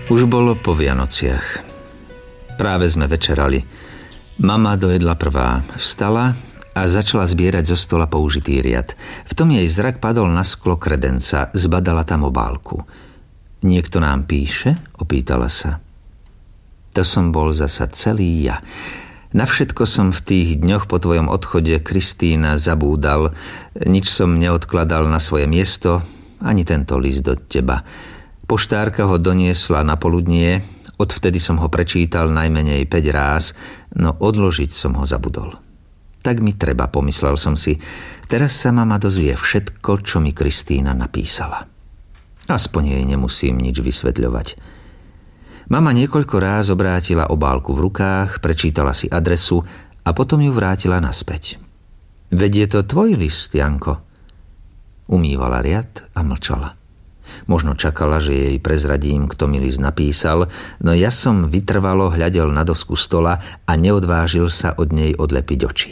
Už bolo po Vianociach. Práve sme večerali. Mama dojedla prvá, vstala a začala zbierať zo stola použitý riad. V tom jej zrak padol na sklo kredenca, zbadala tam obálku. Niekto nám píše? Opýtala sa. To som bol zasa celý ja. Na všetko som v tých dňoch po tvojom odchode, Kristína, zabúdal. Nič som neodkladal na svoje miesto, ani tento list od teba. Poštárka ho doniesla na poludnie, odvtedy som ho prečítal najmenej 5 ráz, no odložiť som ho zabudol. Tak mi treba, pomyslel som si. Teraz sa mama dozvie všetko, čo mi Kristína napísala. Aspoň jej nemusím nič vysvetľovať. Mama niekoľko ráz obrátila obálku v rukách, prečítala si adresu a potom ju vrátila naspäť. Veď je to tvoj list, Janko. Umývala riad a mlčala. Možno čakala, že jej prezradím, kto mi list napísal, no ja som vytrvalo hľadel na dosku stola a neodvážil sa od nej odlepiť oči.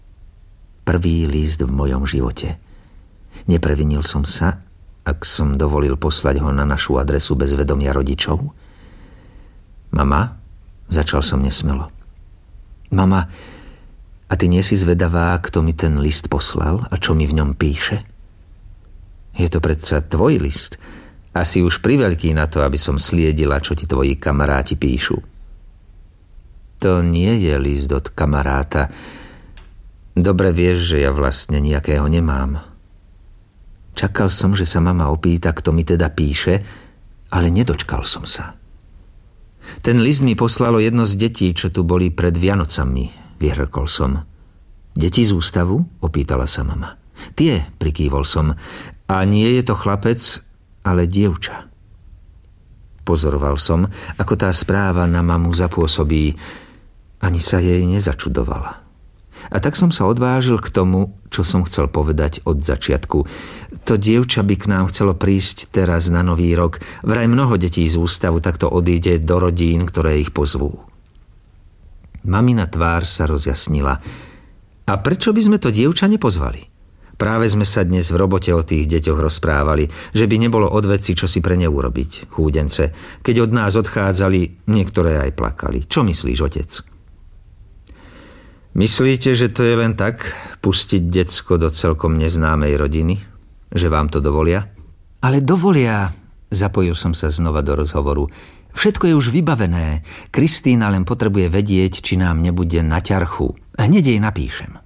Prvý list v mojom živote. Neprevinil som sa, ak som dovolil poslať ho na našu adresu bez vedomia rodičov? Mama, začal som nesmelo. Mama, a ty nie si zvedavá, kto mi ten list poslal a čo mi v ňom píše? Je to predsa tvoj list. Asi už priveľký na to, aby som sliedila, čo ti tvoji kamaráti píšu. To nie je list od kamaráta. Dobre vieš, že ja vlastne nejakého nemám. Čakal som, že sa mama opýta, kto mi teda píše, ale nedočkal som sa. Ten list mi poslalo jedno z detí, čo tu boli pred Vianocami, vyhrkol som. Deti z ústavu? Opýtala sa mama. Tie, prikývol som. A nie je to chlapec, ale dievča. Pozoroval som, ako tá správa na mamu zapôsobí. Ani sa jej nezačudovala. A tak som sa odvážil k tomu, čo som chcel povedať od začiatku. To dievča by k nám chcelo prísť teraz na Nový rok. Vraj mnoho detí z ústavu takto odíde do rodín, ktoré ich pozvú. Mamina tvár sa rozjasnila. A prečo by sme to dievča nepozvali? Práve sme sa dnes v robote o tých deťoch rozprávali, že by nebolo odveci, čo si pre ne urobiť, chúdence. Keď od nás odchádzali, niektoré aj plakali. Čo myslíš, otec? Myslíte, že to je len tak, pustiť decko do celkom neznámej rodiny? Že vám to dovolia? Ale dovolia, zapojil som sa znova do rozhovoru. Všetko je už vybavené. Kristína len potrebuje vedieť, či nám nebude na ťarchu. Hneď jej napíšem.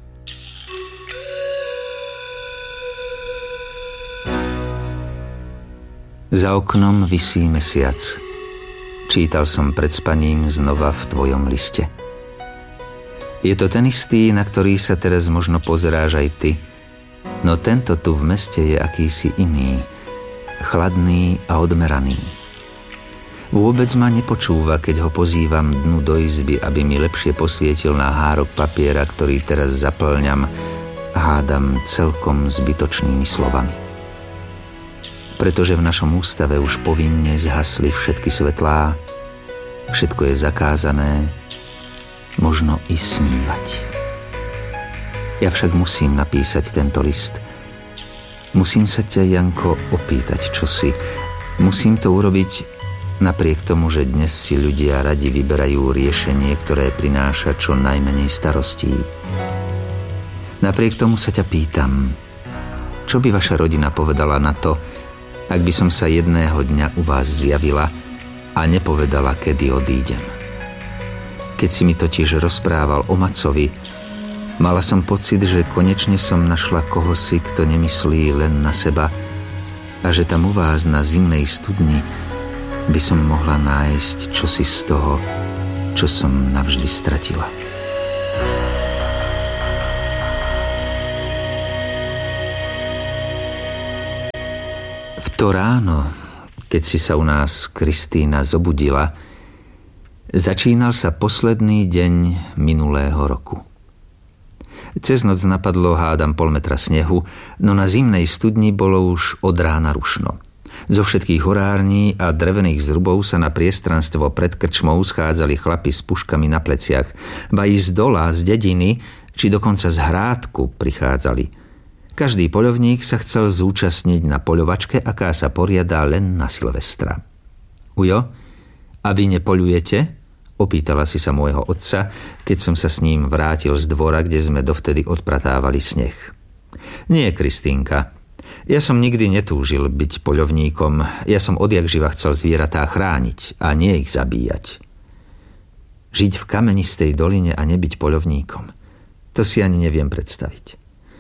Za oknom visí mesiac. Čítal som pred spaním znova v tvojom liste. Je to ten istý, na ktorý sa teraz možno pozeráš aj ty, no tento tu v meste je akýsi iný, chladný a odmeraný. Vôbec ma nepočúva, keď ho pozývam dnu do izby, aby mi lepšie posvietil na hárok papiera, ktorý teraz zaplňam, hádam celkom zbytočnými slovami. Pretože v našom ústave už povinne zhasli všetky svetlá, všetko je zakázané, možno i snívať. Ja však musím napísať tento list. Musím sa ťa, Janko, opýtať čosi. Musím to urobiť napriek tomu, že dnes si ľudia radi vyberajú riešenie, ktoré prináša čo najmenej starostí. Napriek tomu sa ťa pýtam, čo by vaša rodina povedala na to, ak by som sa jedného dňa u vás zjavila a nepovedala, kedy odídem. Keď si mi totiž rozprával o Macovi, mala som pocit, že konečne som našla kohosi, kto nemyslí len na seba a že tam u vás na zimnej studni by som mohla nájsť čosi z toho, čo som navždy stratila. To ráno, keď si sa u nás Kristína zobudila, začínal sa posledný deň minulého roku. Cez noc napadlo, hádam, 0,5 metra snehu, no na zimnej studni bolo už od rána rušno. Zo všetkých horární a drevených zrubov sa na priestranstvo pred krčmou schádzali chlapi s puškami na pleciach, ba i z dola, z dediny, či dokonca z hrádku prichádzali. Každý poľovník sa chcel zúčastniť na poľovačke, aká sa poriadá len na Silvestra. Ujo, a vy nepoľujete? Opýtala si sa môjho otca, keď som sa s ním vrátil z dvora, kde sme dovtedy odpratávali sneh. Nie, Kristínka. Ja som nikdy netúžil byť poľovníkom. Ja som odjakživa chcel zvieratá chrániť a nie ich zabíjať. Žiť v kamenistej doline a nebyť poľovníkom. To si ani neviem predstaviť.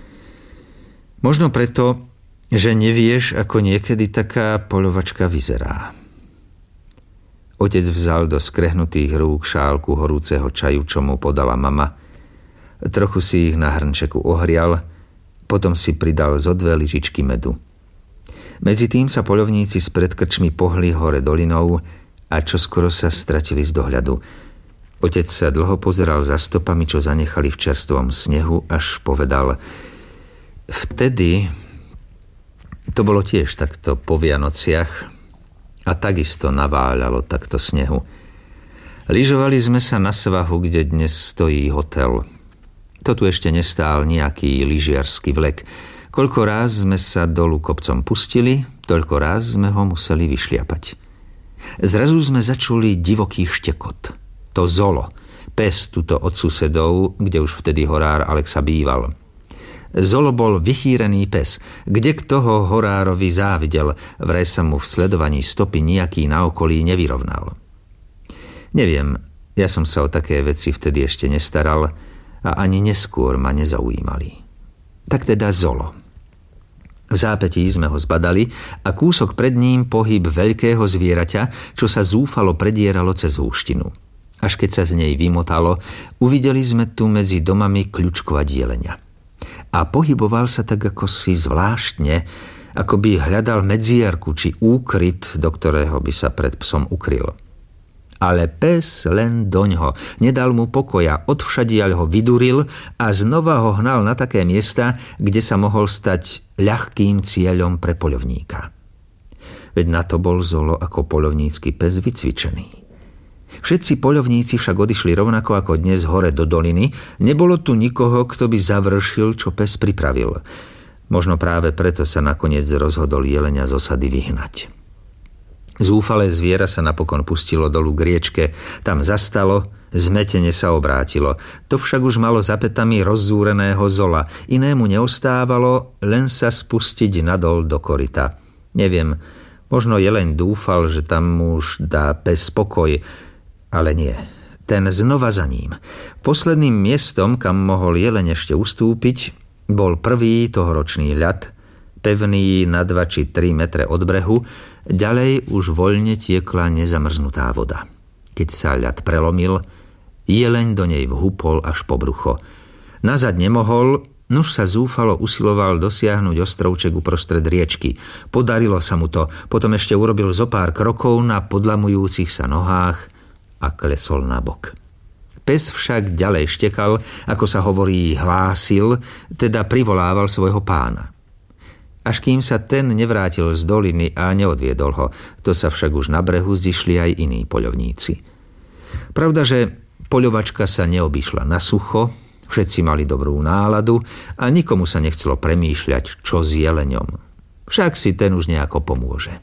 Možno preto, že nevieš, ako niekedy taká poľovačka vyzerá. Otec vzal do skrehnutých rúk šálku horúceho čaju, čo mu podala mama. Trochu si ich na hrnčeku ohrial, potom si pridal zo 2 lyžičky medu. Medzi tým sa poľovníci spred krčmy pohli hore dolinou a čoskoro sa stratili z dohľadu. Otec sa dlho pozeral za stopami, čo zanechali v čerstvom snehu, až povedal: vtedy, to bolo tiež takto po Vianociach, a takisto naváľalo takto snehu. Lyžovali sme sa na svahu, kde dnes stojí hotel. To tu ešte nestál nejaký lyžiarsky vlek. Koľko ráz sme sa dolu kopcom pustili, toľko ráz sme ho museli vyšliapať. Zrazu sme začuli divoký štekot. To Zolo, pes tuto od susedov, kde už vtedy horár Alexa býval. Zolo bol vychýrený pes, kde kto ho horárovi závidel, vraj sa mu v sledovaní stopy nejaký na okolí nevyrovnal. Neviem, ja som sa o také veci vtedy ešte nestaral a ani neskôr ma nezaujímali. Tak teda Zolo. V zápätí sme ho zbadali a kúsok pred ním pohyb veľkého zvieraťa, čo sa zúfalo predieralo cez húštinu. Až keď sa z nej vymotalo, uvideli sme tu medzi domami kľučkovať jelenia. A pohyboval sa tak ako si zvláštne, ako by hľadal medzierku či úkryt, do ktorého by sa pred psom ukryl. Ale pes len doňho, nedal mu pokoja, odvšadiaľ ho vyduril a znova ho hnal na také miesta, kde sa mohol stať ľahkým cieľom pre poľovníka. Veď na to bol Zolo ako poľovnícky pes vycvičený. Všetci poľovníci však odišli rovnako ako dnes hore do doliny. Nebolo tu nikoho, kto by završil, čo pes pripravil. Možno práve preto sa nakoniec rozhodol jelenia z osady vyhnať. Zúfalé zviera sa napokon pustilo dolu k riečke. Tam zastalo, zmetene sa obrátilo. To však už malo za pätami rozzúreného Zola. Inému neostávalo, len sa spustiť nadol do koryta. Neviem, možno jeleň dúfal, že tam už dá pes pokoj, ale nie, ten znova za ním. Posledným miestom, kam mohol jeleň ešte ustúpiť, bol prvý tohoročný ľad, pevný na 2 či 3 metre od brehu, ďalej už voľne tiekla nezamrznutá voda. Keď sa ľad prelomil, jeleň do nej vhupol až po brucho. Nazad nemohol, nuž sa zúfalo usiloval dosiahnuť ostrovček uprostred riečky. Podarilo sa mu to, potom ešte urobil zo pár krokov na podlamujúcich sa nohách a klesol na bok. Pes však ďalej štekal, ako sa hovorí, hlásil, teda privolával svojho pána. Až kým sa ten nevrátil z doliny a neodviedol ho, to sa však už na brehu zišli aj iní poľovníci. Pravda, že poľovačka sa neobyšla na sucho, všetci mali dobrú náladu a nikomu sa nechcelo premýšľať, čo s jeleňom. Však si ten už nejako pomôže.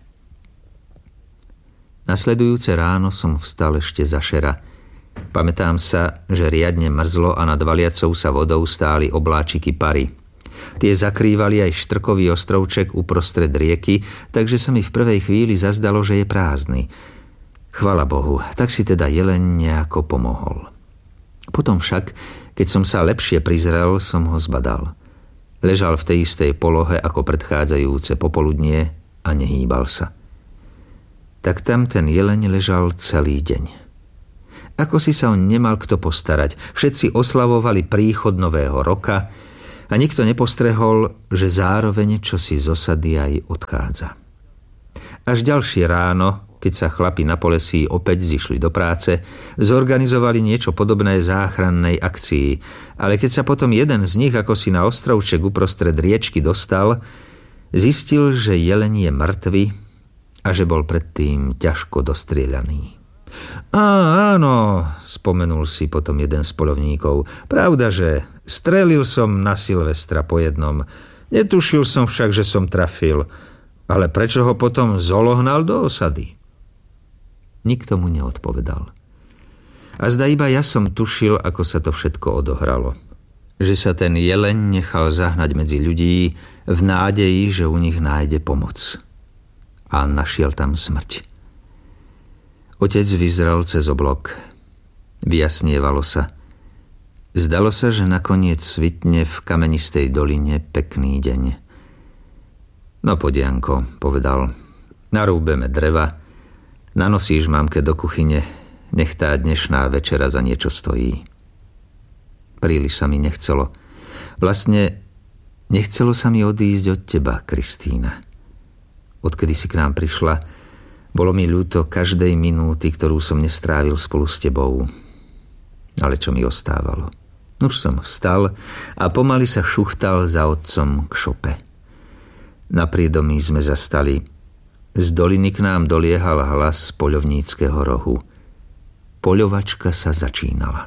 Nasledujúce ráno som vstal ešte za šera. Pamätám sa, že riadne mrzlo a nad valiacou sa vodou stáli obláčiky pary. Tie zakrývali aj štrkový ostrovček uprostred rieky, takže sa mi v prvej chvíli zazdalo, že je prázdny. Chvala Bohu, tak si teda jeleň nejako pomohol. Potom však, keď som sa lepšie prizrel, som ho zbadal. Ležal v tej istej polohe ako predchádzajúce popoludnie a nehýbal sa. Tak tam ten jeleň ležal celý deň. Ako si sa on nemal kto postarať. Všetci oslavovali príchod nového roka a nikto nepostrehol, že zároveň čosi z osady aj odchádza. Až ďalšie ráno, keď sa chlapi na Polesí opäť zišli do práce, zorganizovali niečo podobné záchrannej akcii, ale keď sa potom jeden z nich ako si na ostrovček uprostred riečky dostal, zistil, že jeleň je mŕtvy a že bol predtým ťažko dostrieľaný. Áno, spomenul si potom jeden z poľovníkov. Pravda, že strelil som na Silvestra po jednom. Netušil som však, že som trafil. Ale prečo ho potom Zolo hnal do osady? Nikto mu neodpovedal. A zda iba ja som tušil, ako sa to všetko odohralo. Že sa ten jeleň nechal zahnať medzi ľudí v nádeji, že u nich nájde pomoc. A našiel tam smrť. Otec vyzrel cez oblok. Vyjasnievalo sa. Zdalo sa, že nakoniec svitne v kamenistej doline pekný deň. No poď, Janko, povedal. Narúbeme dreva. Nanosíš mamke do kuchyne. Nech tá dnešná večera za niečo stojí. Príliš sa mi nechcelo. Vlastne nechcelo sa mi odísť od teba, Kristína. Odkedy si k nám prišla, bolo mi ľúto každej minúty, ktorú som nestrávil spolu s tebou. Ale čo mi ostávalo? Už som vstal a pomaly sa šuchtal za otcom k šope. Na priedomí sme zastali. Z doliny k nám doliehal hlas z poľovníckeho rohu. Poľovačka sa začínala.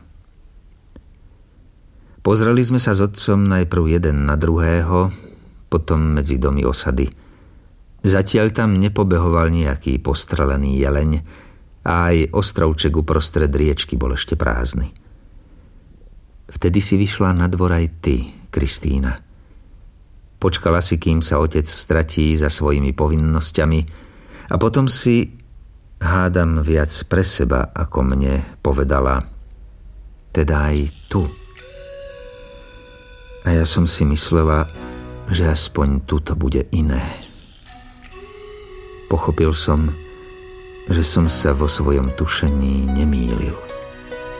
Pozreli sme sa s otcom najprv jeden na druhého, potom medzi domy osady. Zatiaľ tam nepobehoval nejaký postrelený jeleň a aj ostrovček uprostred riečky bol ešte prázdny. Vtedy si vyšla na dvor aj ty, Kristína. Počkala si, kým sa otec stratí za svojimi povinnosťami a potom si, hádam viac pre seba ako mne, povedala, teda aj tu. A ja som si myslela, že aspoň tu to bude iné. Pochopil som, že som sa vo svojom tušení nemýlil.